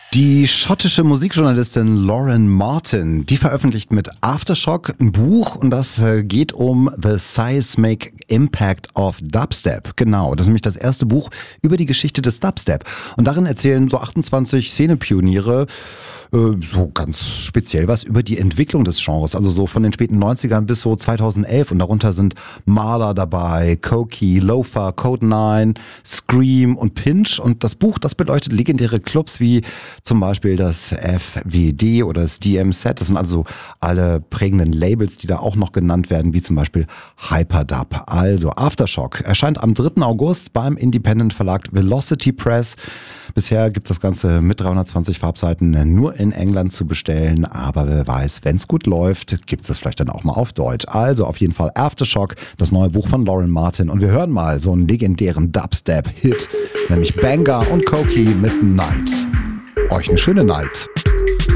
Die schottische Musikjournalistin Lauren Martin, die veröffentlicht mit Aftershock ein Buch und das geht um The Seismic Impact of Dubstep. Genau, das ist nämlich das erste Buch über die Geschichte des Dubstep. Und darin erzählen so 28 Szenepioniere so ganz speziell was über die Entwicklung des Genres, also so von den späten 90ern bis so 2011 und darunter sind Marla dabei, Koki, Loafer, Code 9, Scream und Pinch und das Buch, das beleuchtet legendäre Clubs wie zum Beispiel das FWD oder das DMZ, das sind also alle prägenden Labels, die da auch noch genannt werden, wie zum Beispiel Hyperdub. Also Aftershock erscheint am 3. August beim Independent Verlag Velocity Press. Bisher gibt das Ganze mit 320 Farbseiten nur in England zu bestellen, aber wer weiß, wenn es gut läuft, gibt es das vielleicht dann auch mal auf Deutsch. Also auf jeden Fall Aftershock, das neue Buch von Lauren Martin und wir hören mal so einen legendären Dubstep-Hit, nämlich Banger und Koki mit Night. Euch eine schöne Night.